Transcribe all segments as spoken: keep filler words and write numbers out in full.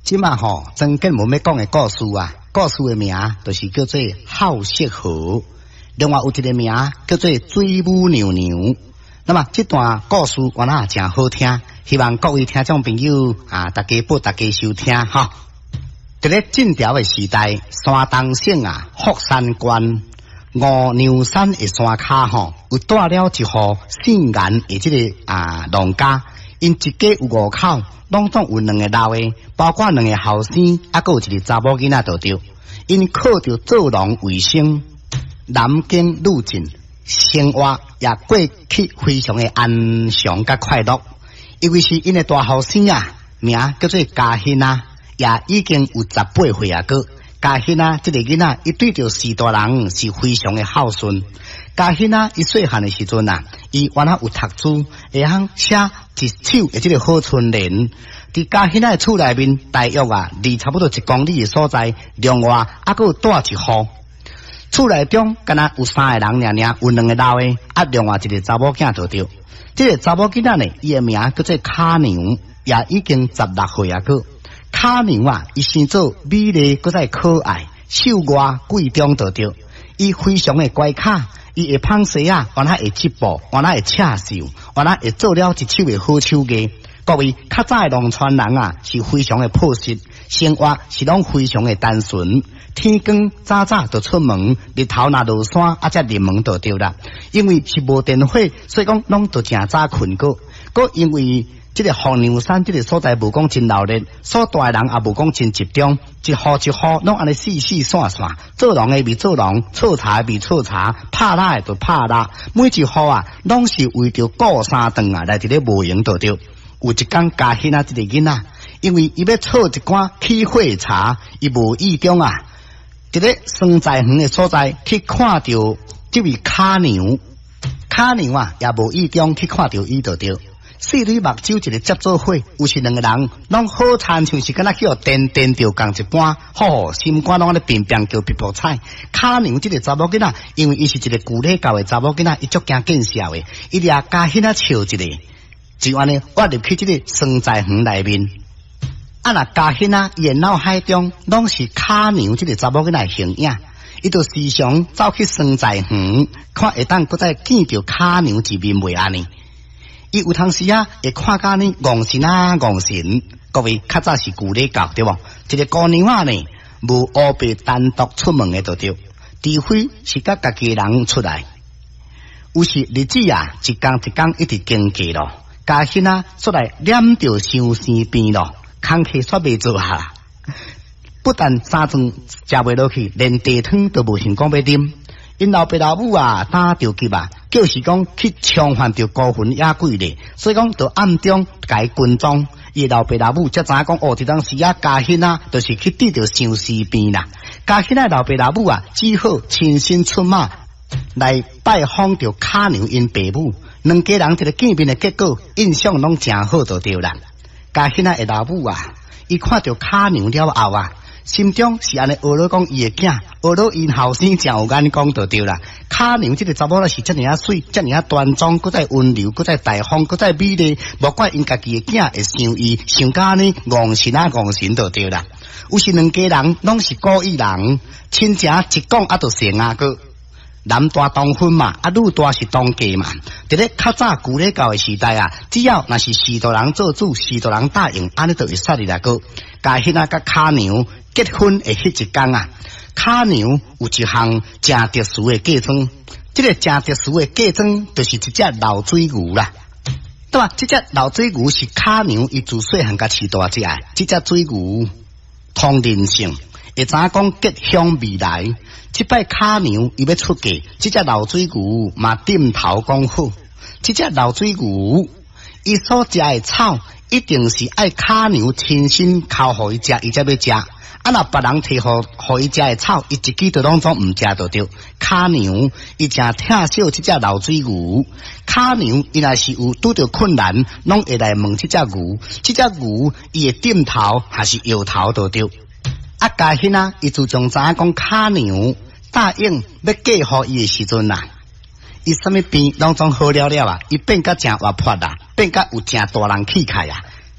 即嘛吼，曾经无要讲的故事啊，故事的名就是叫做好色河，另外有一个名叫做水母娘娘。那么这段故事我那真好听，希望各位听众朋友啊，大家报大家收听哈。在咧晋朝的时代，山东省啊，福山县五娘山的山卡吼，有带了一户姓严的这个啊农家，因一家有五口，拢总有两个老的，包括两个后生，还佫有一个查某囡仔就对。因靠着做农为生，南京路进，生活也过去非常的安详甲快乐。因为是因的大后生啊，名叫做嘉欣啊，也已经有十八岁啊个。嘉欣啊，这个囡仔伊对着四大人是非常的孝顺。嘉欣啊，伊细汉的时阵啊，伊原来有读书，会晓写一首的这个好春联。伫嘉欣啊的厝内面，大约啊，离差不多一公里的所在，另外还佫有带一户。厝内中敢若有三个人尔尔，有两个老的，啊，另外一个查某囝就对。这个查某囡仔呢，伊的名叫做卡娘，也已经十六岁啊个。卡娘啊，伊生做美丽，搁再可爱，秀外贵中就对。伊非常的乖巧，伊会纺鞋啊，原来会织布，原来会刺绣，原来会做了一手的好手艺。各位较早的农村人啊，是非常的朴实，生活是拢非常的单纯。天光早早就出门，日头若落山，啊，才入门就对啦。因为是无电火，所以讲拢就真早困过。搁因为这个凤娘山这个所在无讲真闹热，所住的人也无讲真集中，一户一户拢安尼四四散散，做农的比做农，错茶的比错茶，拍蜡的就拍蜡，每一户啊，拢是为着过三顿啊来伫咧无闲就对。有一天嘉欣啊，这个囡仔，因为伊要错一罐起火茶，伊无意中啊，伫咧山在远的所在去看到这位卡娘，卡娘啊也无意中去看到伊就对。四蕊目睭一个接做伙，有时两个人拢好亲像是敢若去互电电着共一般，吼心肝拢安尼乒乒叫皮泡菜。卡娘这个查某囡仔，因为伊是一个古礼教的查某囡仔，伊足惊见笑的，伊俩嘉欣啊笑一个。就安尼，我入去这个山在园内面，啊那嘉欣啊，伊的脑海中拢是卡娘这个查某囡仔形影，伊就时常走去山在园，看会当搁再见到卡娘一面袂安尼。伊有当时啊，会看甲呢戆神啊戆神，各位较早是旧礼教对无？一个姑娘啊呢，无乌白单独出门的就对，除非是甲家己人出来。有时日子啊，一天一天一直经过咯。嘉欣啊，出来念着伤生病咯，空气煞袂做下，不但三顿食袂落去，连茶汤都无想讲要啉。因老爸老母啊，打着急啊，就是讲去冲犯着孤魂野鬼咧，所以讲就暗中改军装。伊老爸老母才知影讲，哦，这当时啊，嘉欣啊，就是去得着伤生病啦。嘉欣啊，老爸老母啊，只好亲身出马来拜访着卡娘因爸母。两家人一个见面的结果，印象拢真好就对啦。嘉欣啊的老母啊，伊看到卡娘了后啊，心中是安尼学了讲伊的囝，学了因后生真有眼光就对啦。卡娘这个查某仔是遮尔啊水，遮尔啊端庄，搁再温柔，搁再大方，搁再美丽，无怪因家己的囝会想伊，想甲呢戆神啊戆神就对啦。有时两家人拢是故意人，亲情一讲啊就成啊个。男大当婚嘛，啊女大是当嫁嘛。伫咧较早旧礼教的时代啊，只要若是四大人做主，四大人答应，安尼就会煞入来个。嘉欣啊，甲卡娘结婚的迄一天啊，卡娘有一项真特殊的嫁妆。这个真特殊的嫁妆，就是一只老水牛啦。对吧？这只老水牛是卡娘伊自细汉甲饲大只的，这只水牛通人性，会知影讲吉祥未来。这摆卡娘伊要出嫁，这只老水牛嘛点头讲好。这只老水牛伊所食的草，一定是爱卡娘亲身烤互伊食，伊才要食。啊，若别人摕互互伊食的草，伊一支都拢总毋食就对。卡娘伊真疼惜这只老水牛，卡娘伊若是有拄着困难，拢会来问这只牛，这只牛伊会点头还是摇头就对。啊，嘉欣啊，伊自从知影讲卡娘答应要嫁互伊的时阵啊，伊什么病拢总好了了啊，伊变甲真活泼啦，变甲有真大人气概啊。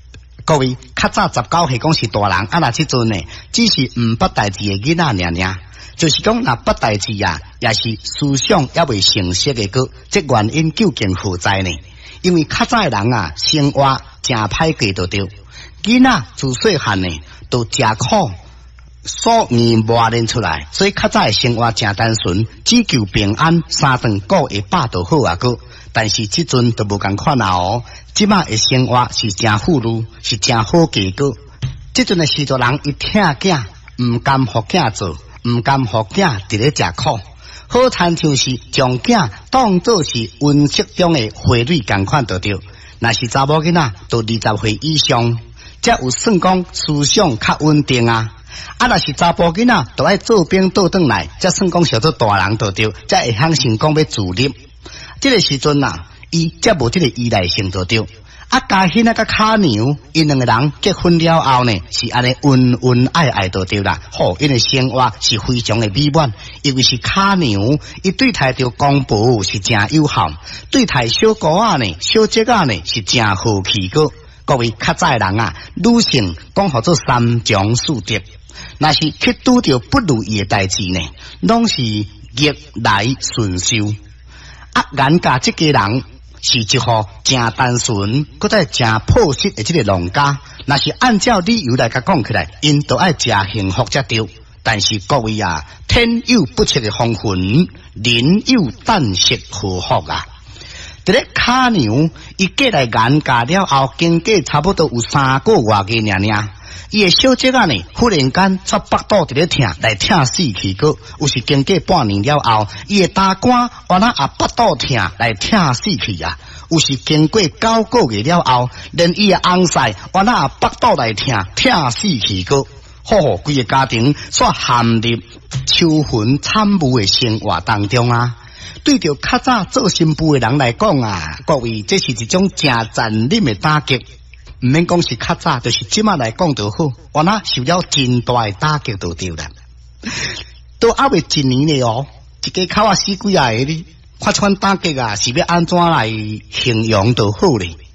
各位，较早十九岁讲是大人，啊那即阵呢，只是毋捌代志诶囡仔尔尔，就是讲若捌代志啊，也是思想也未成熟诶个，这原因究竟何在呢？因为较早诶人啊，生活真歹过着着，囡仔自细汉呢，都食苦。所以磨练出来，所以较早诶生活真单纯，只求平安，三顿过会饱就好啊个。但是即阵都无共款啊哦，即马诶生活是真富裕，是真好过个。即阵诶许多人一听囝，毋甘互囝做，毋甘互囝伫咧食苦，好亲像是将囝当作是温室中诶花蕊共款就对。若是查某囡仔到二十岁以上，才有算讲思想较稳定啊。啊，若是查甫囡仔，都爱做兵倒转来，才算讲小做大人就对，才会晓成讲要自立。这个时阵啊，伊才无这个依赖性就对。啊，家兄啊，甲卡娘，因两个人结婚了后呢，是安尼恩恩爱爱就对啦。吼，因为生活是非常的美满，因为是卡娘，伊对待着公婆是真友好，对待小姑仔呢、小姐仔呢是真和气个。各位较早的人啊，女性讲好做三从四德。若是去拄着不如意的代志呢，拢是逆来顺受。啊，眼家这个人是一号真单纯，搁再真朴实的这个农家。若是按照理由来甲讲起来，因都爱真幸福才对。但是各位啊，天有不测的风云，人有旦夕祸福啊。伫咧卡娘，伊过来眼家了后，经过差不多有三个月嘅尔尔。伊诶小姐仔呢，忽然间出腹肚伫咧疼，来疼死去个。有时经过半年了后，伊诶大官原来也腹肚疼，来疼死去啊。有时经过九个月了后，连伊诶翁婿原来也腹肚来疼，疼死去个。好，规个家庭煞陷入秋魂惨雾诶生活当中啊。对着较早做新妇诶人来讲啊，各位这是一种真残忍诶打击。唔免讲是较早，就是即马来讲就好，我那受了真大的打击就对啦。都还未一年咧哦，一家口啊死几啊个哩，看款打击啊是要安怎来形容就好咧。